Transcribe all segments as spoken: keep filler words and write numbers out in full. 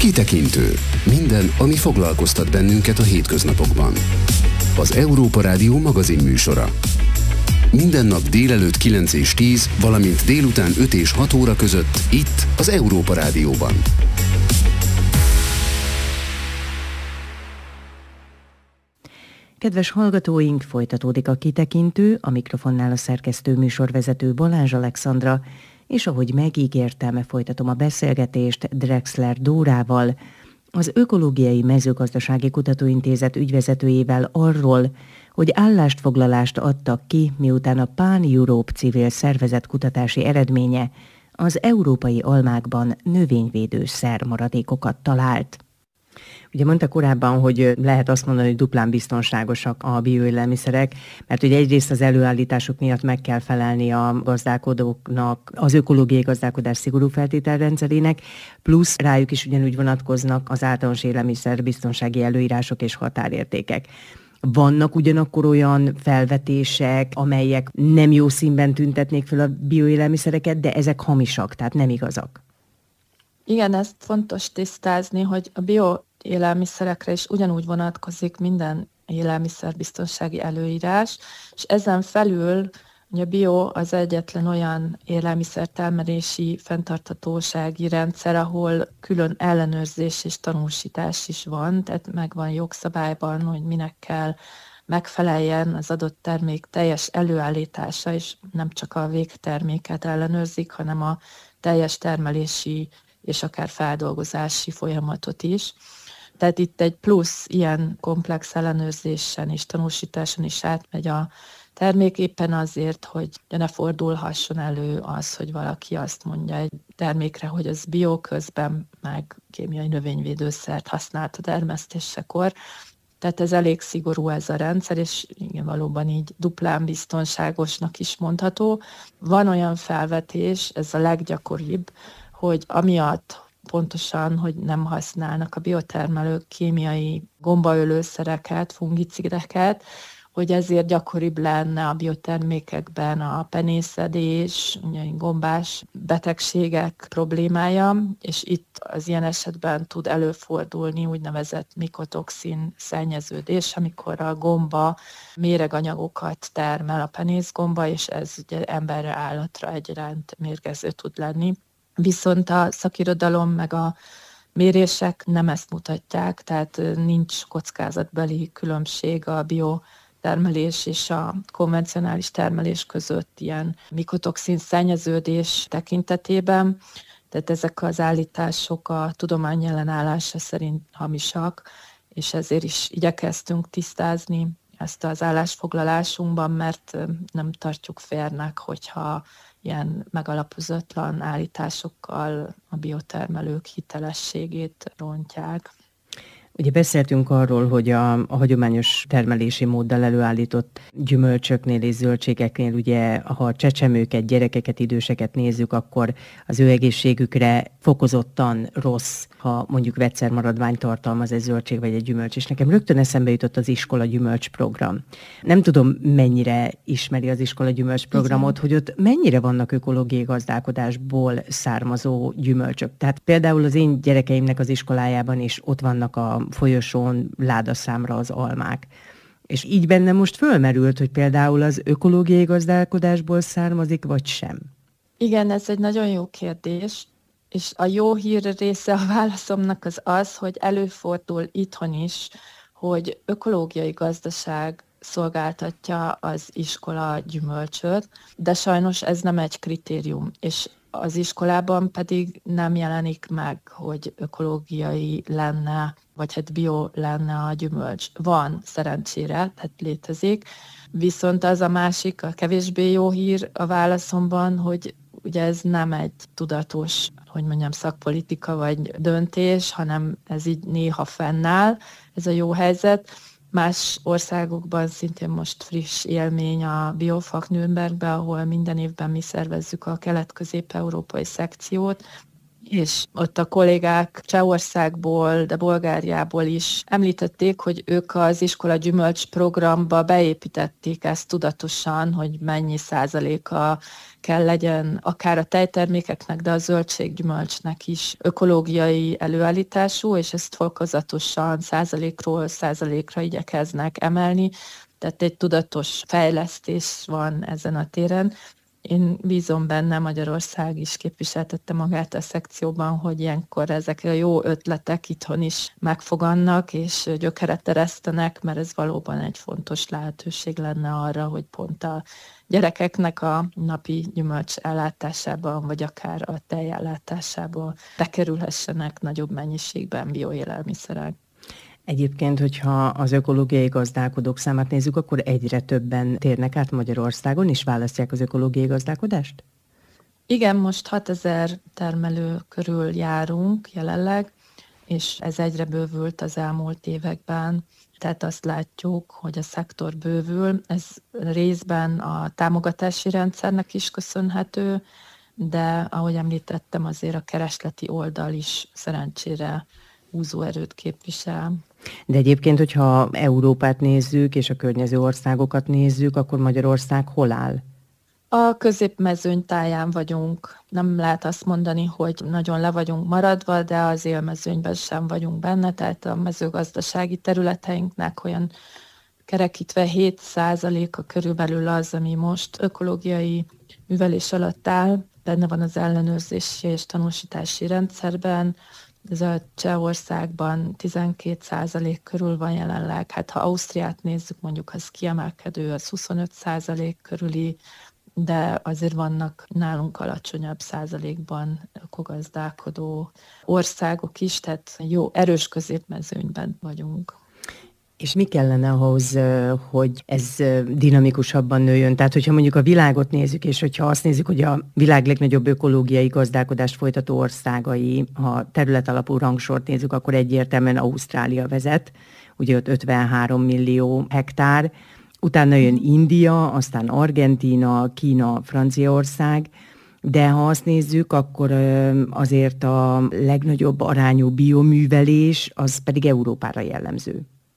Kitekintő. Minden, ami foglalkoztat bennünket a hétköznapokban. Az Európa Rádió magazinműsora. Minden nap délelőtt kilenc és tíz, valamint délután öt és hat óra között itt az Európa Rádióban. Kedves hallgatóink, folytatódik a Kitekintő, a mikrofonnál a szerkesztő műsorvezető Balázs Alexandra, és ahogy megígértem, folytatom a beszélgetést Drexler Dórával, az Ökológiai Mezőgazdasági Kutatóintézet ügyvezetőjével arról, hogy állásfoglalást adtak ki, miután a Pan-Europe civil szervezet kutatási eredménye az európai almákban növényvédőszer maradékokat talált. Ugye mondta korábban, hogy lehet azt mondani, hogy duplán biztonságosak a bioélelmiszerek, mert ugye egyrészt az előállításuk miatt meg kell felelni a gazdálkodóknak, az ökológiai gazdálkodás szigorú feltételrendszerének, plusz rájuk is ugyanúgy vonatkoznak az általános élelmiszerbiztonsági előírások és határértékek. Vannak ugyanakkor olyan felvetések, amelyek nem jó színben tüntetnék fel a bioélelmiszereket, de ezek hamisak, tehát nem igazak. Igen, ezt fontos tisztázni, hogy a bioélelmiszerekre is ugyanúgy vonatkozik minden élelmiszerbiztonsági előírás, és ezen felül a bio az egyetlen olyan élelmiszertermelési fenntarthatósági rendszer, ahol külön ellenőrzés és tanúsítás is van, tehát megvan jogszabályban, hogy minek kell megfeleljen az adott termék teljes előállítása, és nem csak a végterméket ellenőrzik, hanem a teljes termelési és akár feldolgozási folyamatot is. Tehát itt egy plusz ilyen komplex ellenőrzésen és tanúsításon is átmegy a termék éppen azért, hogy ne fordulhasson elő az, hogy valaki azt mondja egy termékre, hogy az bio, közben meg kémiai növényvédőszert használt a termesztésekor. Tehát ez elég szigorú ez a rendszer, és igen, valóban így duplán biztonságosnak is mondható. Van olyan felvetés, ez a leggyakoribb, hogy amiatt pontosan, hogy nem használnak a biotermelők kémiai gombaölőszereket, fungicideket, hogy ezért gyakoribb lenne a biotermékekben a penészedés, ugye gombás betegségek problémája, és itt az ilyen esetben tud előfordulni úgynevezett mikotoxin szennyeződés, amikor a gomba méreganyagokat termel a penészgomba, és ez ugye emberre, állatra egyaránt mérgező tud lenni. Viszont a szakirodalom meg a mérések nem ezt mutatják, tehát nincs kockázatbeli különbség a biotermelés és a konvencionális termelés között ilyen mikotoxin szennyeződés tekintetében. Tehát ezek az állítások a tudomány ellenállása szerint hamisak, és ezért is igyekeztünk tisztázni ezt az állásfoglalásunkban, mert nem tartjuk férnek, hogyha ilyen megalapozatlan állításokkal a biotermelők hitelességét rontják. Ugye beszéltünk arról, hogy a, a hagyományos termelési móddal előállított gyümölcsöknél és zöldségeknél, ugye, ha a csecsemőket, gyerekeket, időseket nézzük, akkor az ő egészségükre fokozottan rossz, ha mondjuk vegyszermaradvány tartalmaz egy zöldség vagy egy gyümölcs. És nekem rögtön eszembe jutott az iskola gyümölcs program. Nem tudom, mennyire ismeri az iskola gyümölcs programot, hogy ott mennyire vannak ökológiai gazdálkodásból származó gyümölcsök. Tehát például az én gyerekeimnek az iskolájában is ott vannak a folyosón ládaszámra az almák. És így bennem most fölmerült, hogy például az ökológiai gazdálkodásból származik, vagy sem. Igen, ez egy nagyon jó kérdés, és a jó hír része a válaszomnak az az, hogy előfordul itthon is, hogy ökológiai gazdaság szolgáltatja az iskola gyümölcsöt, de sajnos ez nem egy kritérium, és az iskolában pedig nem jelenik meg, hogy ökológiai lenne, vagy hát bio lenne a gyümölcs. Van szerencsére, tehát létezik, viszont az a másik, a kevésbé jó hír a válaszomban, hogy ugye ez nem egy tudatos, hogy mondjam, szakpolitika vagy döntés, hanem ez így néha fennáll, ez a jó helyzet. Más országokban szintén most friss élmény a Biofak Nürnbergbe, ahol minden évben mi szervezzük a kelet-közép-európai szekciót, és ott a kollégák Csehországból, de Bulgáriából is említették, hogy ők az iskola gyümölcs programba beépítették ezt tudatosan, hogy mennyi százaléka kell legyen akár a tejtermékeknek, de a zöldséggyümölcsnek is ökológiai előállítású, és ezt fokozatosan százalékról százalékra igyekeznek emelni, tehát egy tudatos fejlesztés van ezen a téren. Én bízom benne, Magyarország is képviseltette magát a szekcióban, hogy ilyenkor ezek a jó ötletek itthon is megfogannak, és gyökeret eresztenek, mert ez valóban egy fontos lehetőség lenne arra, hogy pont a gyerekeknek a napi gyümölcs ellátásában, vagy akár a tej ellátásában bekerülhessenek nagyobb mennyiségben bioélelmiszerek. Egyébként, hogyha az ökológiai gazdálkodók számát nézzük, akkor egyre többen térnek át Magyarországon, és választják az ökológiai gazdálkodást? Igen, most hatezer termelő körül járunk jelenleg, és ez egyre bővült az elmúlt években. Tehát azt látjuk, hogy a szektor bővül. Ez részben a támogatási rendszernek is köszönhető, de ahogy említettem, azért a keresleti oldal is szerencsére húzóerőt képvisel. De egyébként, hogyha Európát nézzük, és a környező országokat nézzük, akkor Magyarország hol áll? A középmezőny táján vagyunk. Nem lehet azt mondani, hogy nagyon le vagyunk maradva, de az élmezőnyben sem vagyunk benne, tehát a mezőgazdasági területeinknek olyan kerekítve hét százaléka körülbelül az, ami most ökológiai művelés alatt áll, benne van az ellenőrzési és tanúsítási rendszerben. Ez a Csehországban tizenkét százalék körül van jelenleg. Hát ha Ausztriát nézzük, mondjuk az kiemelkedő, az huszonöt százalék körüli, de azért vannak nálunk alacsonyabb százalékban ökogazdálkodó országok is, tehát jó, erős középmezőnyben vagyunk. És mi kellene ahhoz, hogy ez dinamikusabban nőjön? Tehát, hogyha mondjuk a világot nézzük, és hogyha azt nézzük, hogy a világ legnagyobb ökológiai gazdálkodást folytató országai, ha területalapú rangsort nézzük, akkor egyértelműen Ausztrália vezet, ugye ott ötvenhárom millió hektár, utána jön India, aztán Argentína, Kína, Franciaország, de ha azt nézzük, akkor azért a legnagyobb arányú bioművelés, az pedig Európára jellemző.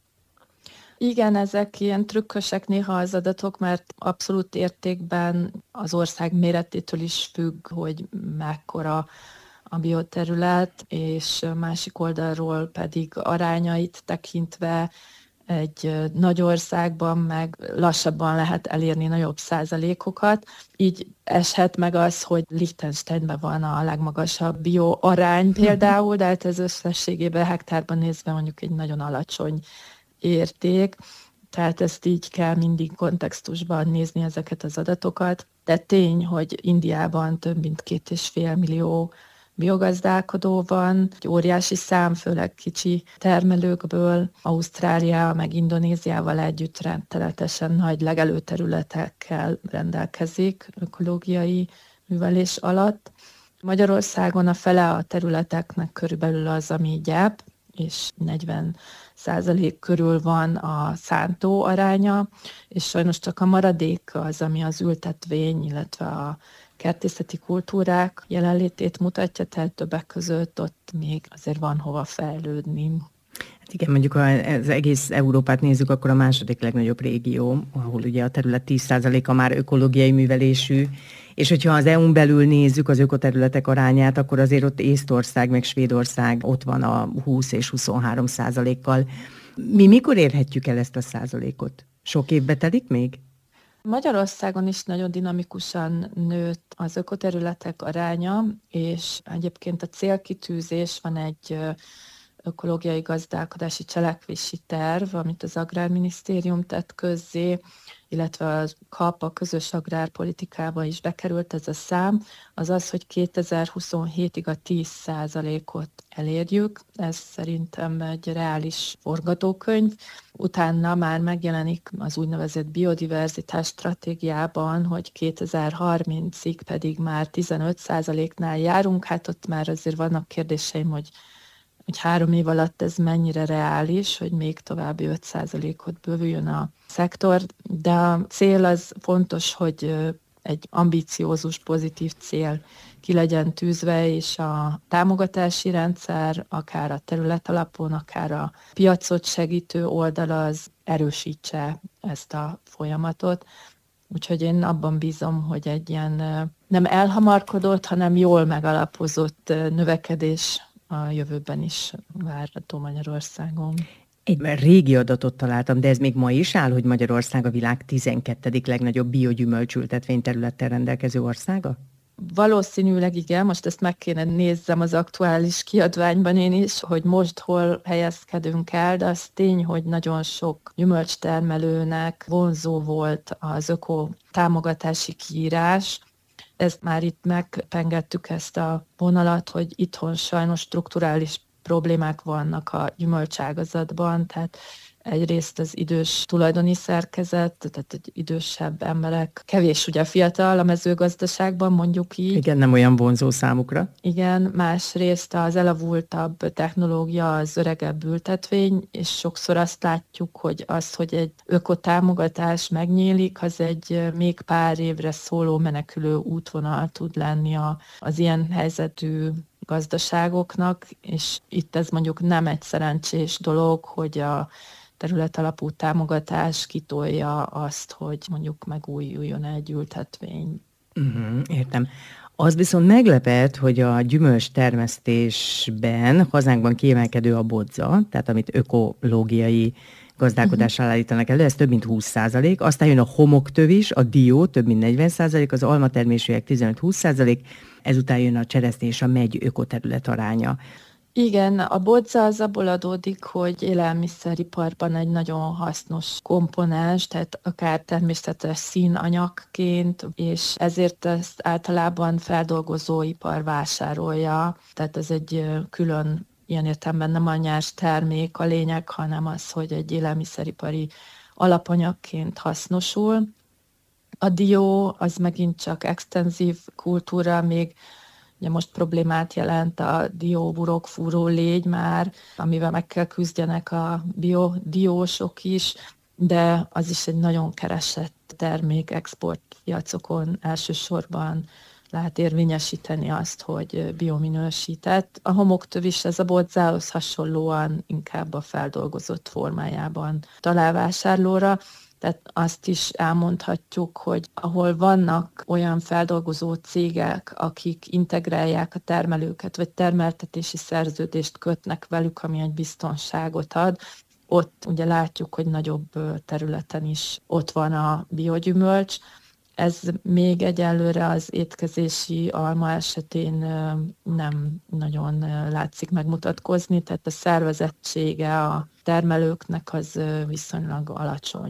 Igen, ezek ilyen trükkösek néha az adatok, mert abszolút értékben az ország méretétől is függ, hogy mekkora a bioterület, és másik oldalról pedig arányait tekintve egy nagy országban meg lassabban lehet elérni nagyobb százalékokat. Így eshet meg az, hogy Liechtensteinben van a legmagasabb bio arány például, de hát ez összességében hektárban nézve mondjuk egy nagyon alacsony érték, tehát ezt így kell mindig kontextusban nézni ezeket az adatokat. De tény, hogy Indiában több mint két és fél millió biogazdálkodó van, egy óriási szám, főleg kicsi termelőkből, Ausztrália meg Indonéziával együtt rettenetesen nagy legelőterületekkel rendelkezik ökológiai művelés alatt. Magyarországon a fele a területeknek körülbelül az, ami gyep, és negyven százalék körül van a szántó aránya, és sajnos csak a maradék az, ami az ültetvény, illetve a kertészeti kultúrák jelenlétét mutatja, tehát többek között ott még azért van hova fejlődni. Hát igen, mondjuk ha az egész Európát nézzük, akkor a második legnagyobb régió, ahol ugye a terület tíz százaléka már ökológiai művelésű, és hogyha az é u-n belül nézzük az ökoterületek arányát, akkor azért ott Észtország meg Svédország ott van a húsz és huszonhárom százalékkal. Mi mikor érhetjük el ezt a százalékot? Sok évbe telik még? Magyarországon is nagyon dinamikusan nőtt az ökoterületek aránya, és egyébként a célkitűzés, van egy ökológiai gazdálkodási cselekvési terv, amit az Agrárminisztérium tett közzé, illetve a kap, a közös agrárpolitikába is bekerült ez a szám, az az, hogy kétezer-huszonhétig a tíz százalékot elérjük. Ez szerintem egy reális forgatókönyv. Utána már megjelenik az úgynevezett biodiverzitás stratégiában, hogy kétezer-harmincig pedig már tizenöt százaléknál járunk. Hát ott már azért vannak kérdéseim, hogy hogy három év alatt ez mennyire reális, hogy még további öt százalékot bővüljön a szektor, de a cél az fontos, hogy egy ambiciózus, pozitív cél ki legyen tűzve, és a támogatási rendszer, akár a terület alapon, akár a piacot segítő oldal az erősítse ezt a folyamatot. Úgyhogy én abban bízom, hogy egy ilyen nem elhamarkodott, hanem jól megalapozott növekedés a jövőben is várható Magyarországon. Egy régi adatot találtam, de ez még ma is áll, hogy Magyarország a világ tizenkettedik legnagyobb biogyümölcsültetvény területtel rendelkező országa? Valószínűleg igen, most ezt meg kéne nézzem az aktuális kiadványban én is, hogy most hol helyezkedünk el, de az tény, hogy nagyon sok gyümölcstermelőnek vonzó volt az öko támogatási kiírás. Ezt már itt megpengettük ezt a vonalat, hogy itthon sajnos strukturális problémák vannak a gyümölcságazatban, tehát egyrészt az idős tulajdoni szerkezet, tehát egy idősebb emberek, kevés ugye fiatal a mezőgazdaságban, mondjuk így. Igen, nem olyan vonzó számukra. Igen, másrészt az elavultabb technológia, az öregebb ültetvény, és sokszor azt látjuk, hogy az, hogy egy ökotámogatás megnyílik, az egy még pár évre szóló menekülő útvonal tud lenni az ilyen helyzetű gazdaságoknak, és itt ez mondjuk nem egy szerencsés dolog, hogy a területalapú támogatás kitolja azt, hogy mondjuk megújuljon egy ültetvény. Uh-huh, értem. Az viszont meglepett, hogy a gyümölcs termesztésben hazánkban kiemelkedő a bodza, tehát amit ökológiai gazdálkodással állítanak elő, ez több mint húsz százalék, aztán jön a homoktövis, a dió több mint negyven százalék, az almatermésűek tizenöt-húsz százalék, ezután jön a cseresznye és a megy ökoterület aránya. Igen, a bodza az abból adódik, hogy élelmiszeriparban egy nagyon hasznos komponens, tehát akár természetes színanyagként, és ezért ezt általában feldolgozóipar vásárolja, tehát ez egy külön, ilyen értelemben nem a nyers termék a lényeg, hanem az, hogy egy élelmiszeripari alapanyagként hasznosul. A dió az megint csak extenzív kultúra, még ugye most problémát jelent a dióburok, fúró légy már, amivel meg kell küzdjenek a biodiósok is, de az is egy nagyon keresett termék, exportpiacokon elsősorban lehet érvényesíteni azt, hogy biominősített. A homoktövis ez a bodzához hasonlóan inkább a feldolgozott formájában talál vásárlóra. Tehát azt is elmondhatjuk, hogy ahol vannak olyan feldolgozó cégek, akik integrálják a termelőket, vagy termeltetési szerződést kötnek velük, ami egy biztonságot ad, ott ugye látjuk, hogy nagyobb területen is ott van a biogyümölcs. Ez még egyelőre az étkezési alma esetén nem nagyon látszik megmutatkozni, tehát a szervezettsége a termelőknek az viszonylag alacsony.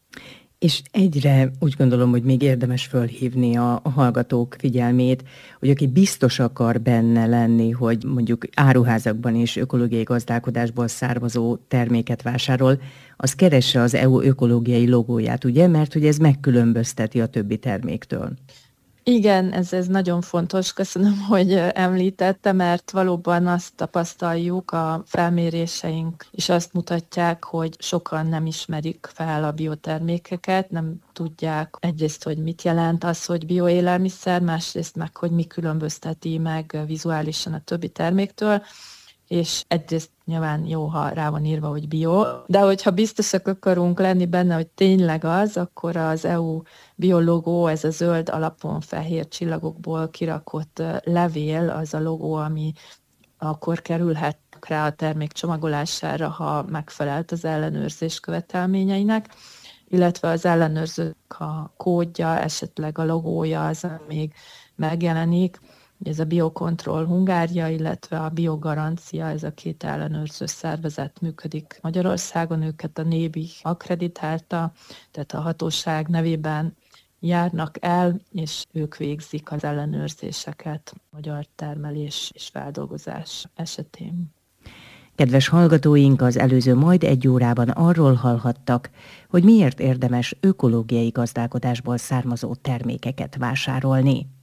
És egyre úgy gondolom, hogy még érdemes fölhívni a, a hallgatók figyelmét, hogy aki biztos akar benne lenni, hogy mondjuk áruházakban és ökológiai gazdálkodásból származó terméket vásárol, az keresse az é u ökológiai logóját, ugye? Mert hogy ez megkülönbözteti a többi terméktől. Igen, ez, ez nagyon fontos, köszönöm, hogy említette, mert valóban azt tapasztaljuk, a felméréseink is azt mutatják, hogy sokan nem ismerik fel a biotermékeket, nem tudják egyrészt, hogy mit jelent az, hogy bioélelmiszer, másrészt meg, hogy mi különbözteti meg vizuálisan a többi terméktől, és egyrészt nyilván jó, ha rá van írva, hogy bio, de hogyha biztosak akarunk lenni benne, hogy tényleg az, akkor az é u biologó, ez a zöld alapon fehér csillagokból kirakott levél, az a logó, ami akkor kerülhet rá a termék csomagolására, ha megfelelt az ellenőrzés követelményeinek, illetve az ellenőrzők a kódja, esetleg a logója az, még megjelenik. Ez a Biocontrol Hungária, illetve a Biogarancia, ez a két ellenőrző szervezet működik Magyarországon, őket a NÉBI akkreditálta, tehát a hatóság nevében járnak el, és ők végzik az ellenőrzéseket magyar termelés és feldolgozás esetén. Kedves hallgatóink, az előző majd egy órában arról hallhattak, hogy miért érdemes ökológiai gazdálkodásból származó termékeket vásárolni.